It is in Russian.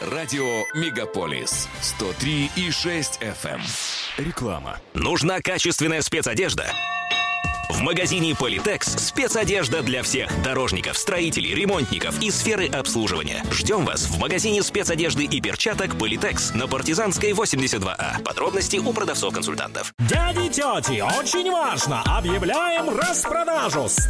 Радио Мегаполис 103,6 FM. Реклама. Нужна качественная спецодежда? В магазине Политекс спецодежда для всех дорожников, строителей, ремонтников и сферы обслуживания. Ждем вас в магазине спецодежды и перчаток Политекс на Партизанской 82А. Подробности у продавцов-консультантов. Дяди и тети, очень важно! Объявляем распродажу!